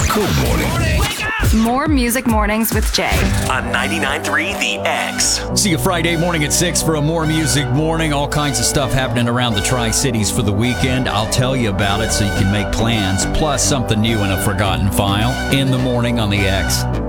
Good morning. More Music Mornings with Jay. On 99.3 The X. See you Friday morning at 6 for a More Music Morning. All kinds of stuff happening around the Tri-Cities for the weekend. I'll tell you about it so you can make plans. Plus something new in a forgotten file in the morning on The X.